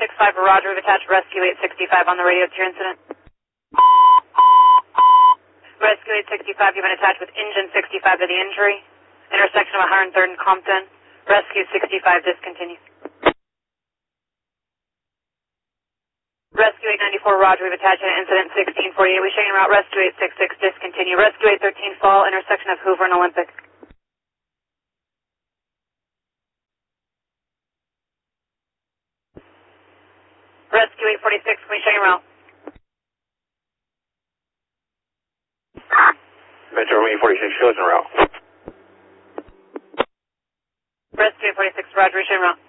865, roger, we've attached rescue 865 on the radio to your incident. Rescue 865, you've been attached with engine 65 to the injury. Intersection of 103rd and Compton. Rescue 65, discontinue. Rescue 894, roger, we've attached an incident 1648. We show you route rescue 866, discontinue. Rescue 813, fall, intersection of Hoover and Olympic. Rescue 846, we show you route. Metro 846, shows en route. Rescue 846, roger, we show you route.